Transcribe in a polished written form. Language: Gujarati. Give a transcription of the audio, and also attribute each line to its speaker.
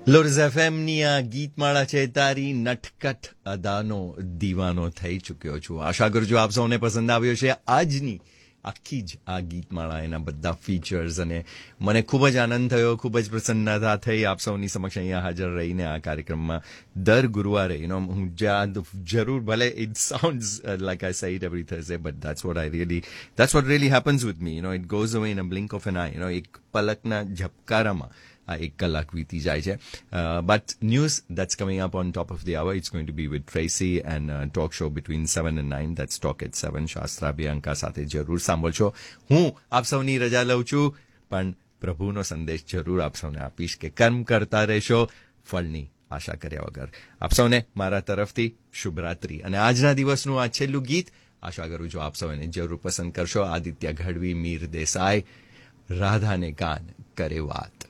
Speaker 1: લોર્ઝ એફએમની આ ગીતમાળા છે તારી નટકટ અદાનો દીવાનો થઈ ચૂક્યો છું. આશા કરું છું આપ સૌને પસંદ આવ્યો છે આજની આખી જ આ ગીતમાળા, એના બધા ફીચર્સ, અને મને ખૂબ જ આનંદ થયો, ખૂબ જ પ્રસન્નતા થઈ આપ સૌની સમક્ષ અહીંયા હાજર રહીને આ કાર્યક્રમમાં દર ગુરુવારે હું જરૂર, ભલે it sounds like I say it every Thursday, but that's what really happens with me. It goes away in a blink of an eye. એક પલકના ઝબકારામાં આ 1 કલાક વીતી જાય છે. But news that's coming up on top of the hour, it's going to be with Tracy and talk show between 7 and 9. That's Talk at 7. શાસ્ત્રા બિયાંકા સાથે જરૂર સાંભળશો. હું આપ સૌની રજા લઉં છું, પણ પ્રભુનો સંદેશ જરૂર આપ સૌને આપીશ કે કર્મ કરતા રહેશો, ફળની આશા કર્યા વગર. આપ સૌને મારા તરફથી શુભરાત્રી. અને આજના દિવસનું આ છેલ્લું ગીત આશા કરું છું આપ સૌ એને જરૂર પસંદ કરશો. આદિત્ય ગઢવી, મીર દેસાઈ, રાધાને કાન કરે વાત.